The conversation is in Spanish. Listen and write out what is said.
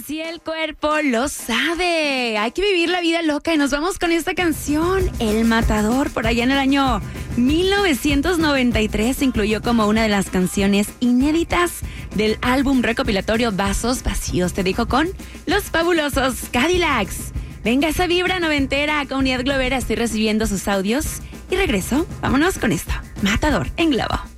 Si el cuerpo lo sabe. Hay que vivir la vida loca y nos vamos con esta canción, El Matador. Por allá en el año 1993 se incluyó como una de las canciones inéditas del álbum recopilatorio Vasos Vacíos. Te dijo con los fabulosos Cadillacs. Venga esa vibra noventera, comunidad globera. Estoy recibiendo sus audios y regreso. Vámonos con esto. Matador en Globo.